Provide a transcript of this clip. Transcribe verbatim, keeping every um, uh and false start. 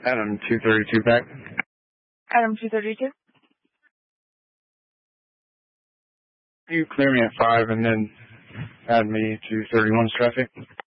Adam two thirty-two back. Adam two thirty-two. You clear me at five and then add me to thirty-one's traffic.